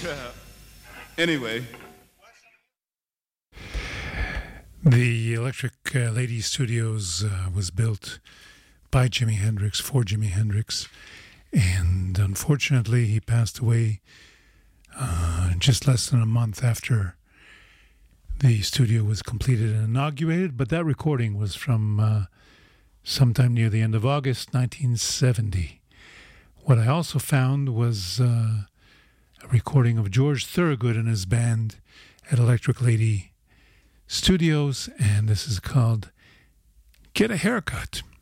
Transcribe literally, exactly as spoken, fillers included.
Anyway. The Electric uh, Lady Studios uh, was built by Jimi Hendrix, for Jimi Hendrix, and unfortunately he passed away uh, just less than a month after the studio was completed and inaugurated, but that recording was from uh, sometime near the end of August nineteen seventy. What I also found was uh, a recording of George Thorogood and his band at Electric Lady Studios, and this is called Get a Haircut.